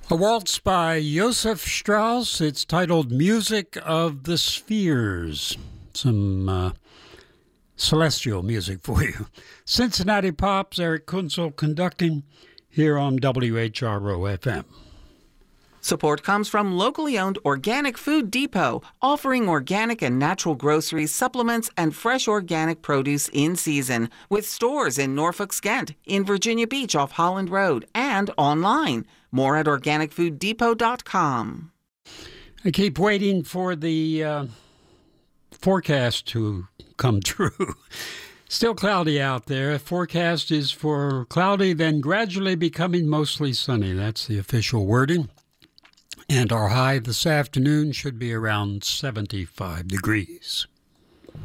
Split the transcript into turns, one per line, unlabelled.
A waltz by Joseph Strauss. It's titled Music of the Spheres. Some celestial music for you. Cincinnati Pops, Eric Kunzel conducting here on WHRO-FM.
Support comes from locally owned Organic Food Depot, offering organic and natural groceries, supplements, and fresh organic produce in season, with stores in Norfolk, Skent, in Virginia Beach off Holland Road, and online. More at organicfooddepot.com.
I keep waiting for the forecast to come true. Still cloudy out there. Forecast is for cloudy, then gradually becoming mostly sunny. That's the official wording. And our high this afternoon should be around 75 degrees.